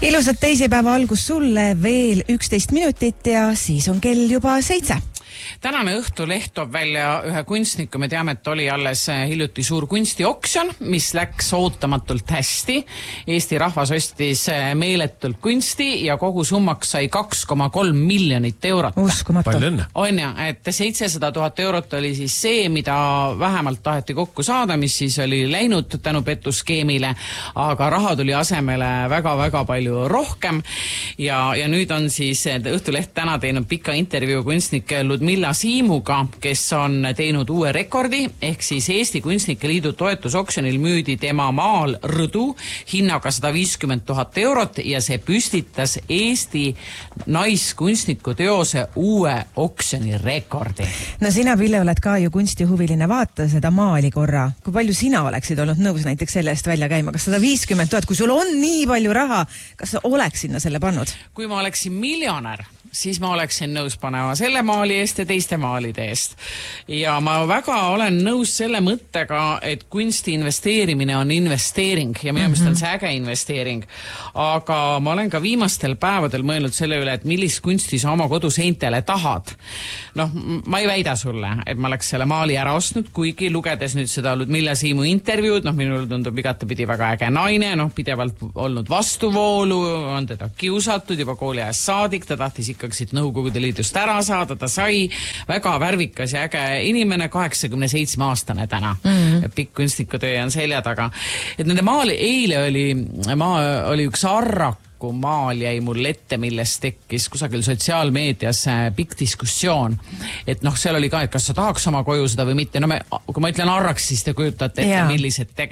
Ilusat teisipäeva algust sulle, veel 11 minutit ja siis on kell juba 7. Tänane Õhtuleht toob välja ühe kunstniku, me teame, et oli alles hiljuti suur kunstioksjon, mis läks ootamatult hästi. Eesti rahvas ostis meeletult kunsti ja kogu summaks sai 2,3 miljonit eurot. Uskumatu. On ja, et 700 000 eurot oli siis see, mida vähemalt taheti kokku saada, mis siis oli läinud tänu petuskeemile, aga raha tuli asemele väga-väga palju rohkem. Ja nüüd on siis Õhtuleht täna teinud pika intervjuu kunstnik Ludmilla Siimuga, kes on teinud uue rekordi, ehk siis Eesti Kunstnike Liidu toetusoksjonil müüdi tema maal Rõdu hinnaga 150 000 eurot ja see püstitas Eesti naiskunstniku teose uue oksjoni rekordi. No sina, Pille, oled ka ju kunstihuviline, vaata seda maali korra. Kui palju sina oleksid olnud nõus näiteks selle eest välja käima? Kas 150 000, kui sul on nii palju raha, kas sa oleks sinna selle pannud? Kui ma oleksin miljonär, siis ma oleksin nõus panema selle maali eest ja teiste maalide eest. Ja ma väga olen nõus selle mõttega, et kunsti investeerimine on investeering ja minu meelest on see äge investeering. Aga ma olen ka viimastel päevadel mõelnud selle üle, et millist kunsti sa oma koduseintele tahad. Noh, ma ei väida sulle, et ma oleks selle maali ära ostnud, kuigi lugedes nüüd seda Ludmilla Siimu intervjuud, minul tundub igatepidi väga äge naine, pidevalt olnud vastuvoolu, on teda kiusatud juba kooli ajast saadik, ta tahtis siit Nõukogude Liidust ära saada, ta sai väga värvikas ja äge inimene, 87-aastane täna. Pikk kunstnikutöö on selja taga. Et nende maali eile oli üks arrak, maal jäi mul ette, millest tekkis kusagil sotsiaalmeedias pikk diskussioon. Et seal oli ka, et kas sa tahaks oma koju seda või mitte. Kui ma ütlen arraks, siis te kujutate ette, millised